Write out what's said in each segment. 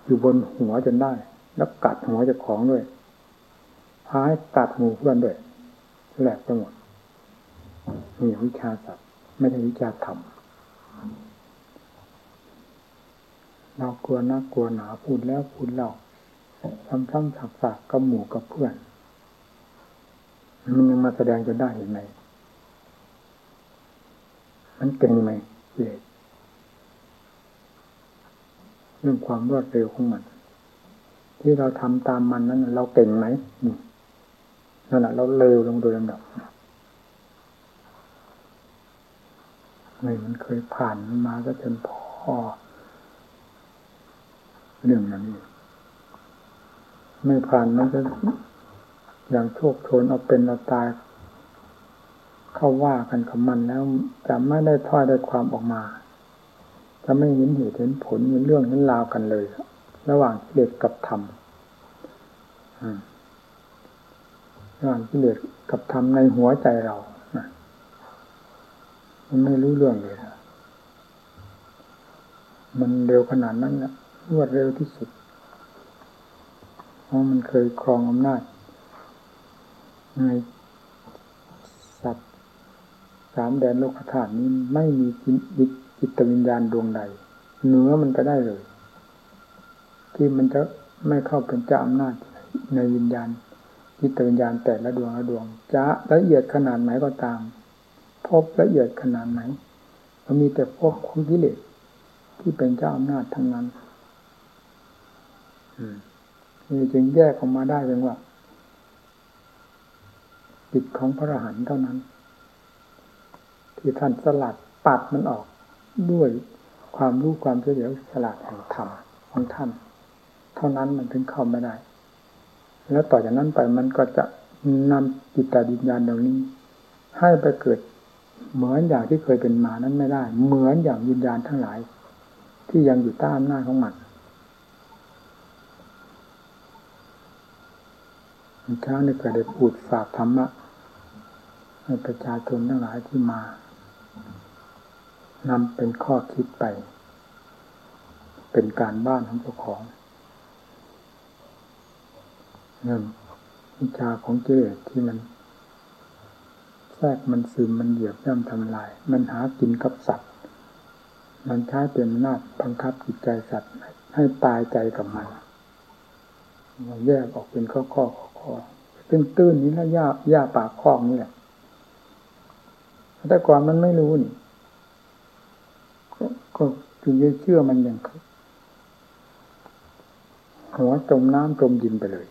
อยู่บนหัวจนได้แล้วกัดหัวเจ้าของด้วยพาให้กัดหูเพื่อนด้วยแหลกไปหมดนี่วิชาศัพท์ไม่ใช่วิชาธรรมเรากลัวนักกลัวหนาพูดแล้วพูดเล่าซ้ำๆสักๆกับหมู่กับเพื่อนมันยังมาแสดงจนได้เห็นไหมมันเก่งไหมเรื่องความรวดเร็วของมันที่เราทำตามมันนั้นเราเก่งไหมนั่นแหละเราเร็วลงโดยลำดับมันเคยผ่านมาก็จนพอเรื่องนั้นไม่ผ่านมันก็อย่างโชคโชนเอาเป็นเอาตายเข้าว่ากันกับมันแล้วจะไม่ได้ถ้อยได้ความออกมาจะไม่เห็นเหตุเห็นผลเป็นเรื่องเห็นราวกันเลยระหว่างกิเลสกับธรรมระหว่างกิเลสกับธรรมในหัวใจเรามันไม่รู้เรื่องเลยมันเร็วขนาดนั้นแหละรวดเร็วที่สุดเพราะมันเคยครองอำนาจในสัตว์สามแดนโลกธาตุนี้ไม่มีจิตวิญญาณดวงใดเหนือมันก็ได้เลยที่มันจะไม่เข้าเป็นเจ้าอำนาจในวิญญาณจิตวิญญาณแต่ละดวงละดวงจะละเอียดขนาดไหนก็ตามพบละเอียดขนาดไหนมันมีแต่พบของกิเลสที่เป็นเจ้าอำนาจทั้งนั้นนี่จึงแยกออกมาได้เพียงว่าจิตของพระอรหันต์เท่านั้นที่ท่านสลัดปัดมันออกด้วยความรู้ความเฉลียวฉลาดแห่งธรรมของท่านเท่านั้นมันถึงเข้าไม่ได้แล้วต่อจากนั้นไปมันก็จะนำจิตวิญญาณเหล่านี้ให้ไปเกิดเหมือนอย่างที่เคยเป็นมานั้นไม่ได้เหมือนอย่างวิญญาณทั้งหลายที่ยังอยู่ใต้อำนาจของมันเช้านี่ก็ได้พูดฝากธรรมะให้ประชาชนทั้งหลายที่มานำเป็นข้อคิดไปเป็นการบ้านของเจ้าของเรื่องวิชาของกิเลสที่มันแทรกมันซึมมันเหยียบย่ำทำลายมันหากินกับสัตว์มันใช้เป็นอำนาจบังคับจิตใจสัตว์ให้ตายใจกับมันแยกออกเป็นข้อตื้นๆนี้แล้วหญ้าปากคอกนี่แหละแต่ก่อนมันไม่รู้นี่ก็ถึงจะเชื่อมันอย่างหัวจมน้ำจมดินไปเลย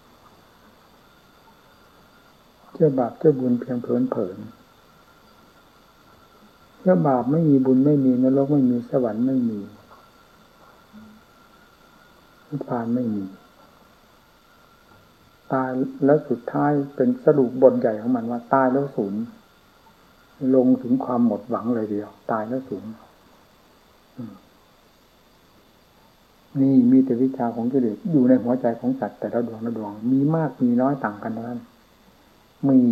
เชื่อบาปเชื่อบุญเพียงเผลอเชื่อบาปไม่มีบุญไม่มีนรกไม่มีสวรรค์ไม่มีนิพพานไม่มีตายแล้วสุดท้ายเป็นสรุปบทใหญ่ของมันว่าตายแล้วสูญลงถึงความหมดหวังเลยเดียวตายแล้วสูญนี่มีแต่วิชาของกิเลสอยู่ในหัวใจของสัตว์แต่ละดวงละดวงมีมากมีน้อยต่างกันนั้นมี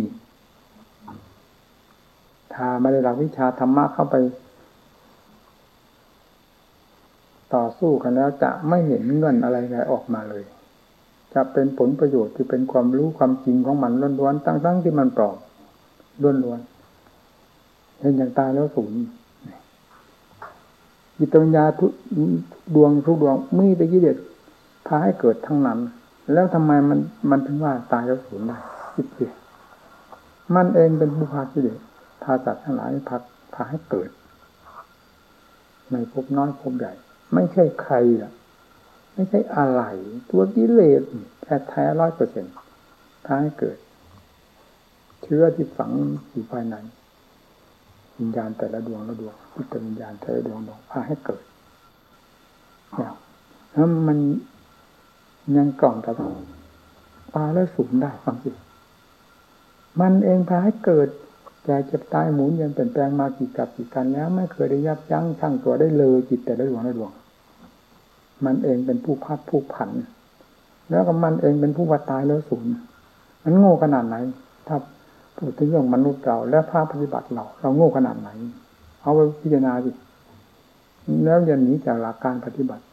ถ้าไม่ได้หลักวิชาธรรมะเข้าไปต่อสู้กันแล้วจะไม่เห็นเงื่อนอะไรออกมาเลยจะเป็นผลประโยชน์ที่เป็นความรู้ความจริงของมันล้วนๆทั้งที่มันปลอมล้วนๆเห็นอย่างตายแล้วสูญจิตวิญญาณทุกดวงมีแต่กิเลสพาให้เกิดทั้งนั้นแล้วทำไมมันถึงว่าตายแล้วสูญได้คิดสิมันเองเป็นผู้พากิเลสพาสัตว์ทั้งหลายพาให้เกิดในภพน้อยภพใหญ่ไม่ใช่ใครไม่ใช่อะไรตัวกิเลสแท้ 100% พาให้เกิดเชื้อที่ฝังอยู่ภายในวิญญาณแต่ละดวงละดวงจิตวิญญาณแต่ละดวงพาให้เกิดแล้วมันยังกล่อมกับตายแล้วสูญได้ฟังสิมันเองพาให้เกิดแก่เจ็บตายหมุนเวียนเปลี่ยนแปลงมากี่กับกี่กันแล้วไม่เคยได้ยับยั้งชั่งตัวได้เลยจิตแต่ละดวงละดวงมันเองเป็นผู้พัดผู้ผันแล้วก็มันเองเป็นผู้ว่าตายแล้วสูญมันโง่ขนาดไหนถ้าพูดถึงเรื่องมนุษย์เราและภาคปฏิบัติเราโง่ขนาดไหนเอาไปพิจารณาดิแล้วอย่าหนีจากหลักการปฏิบัติ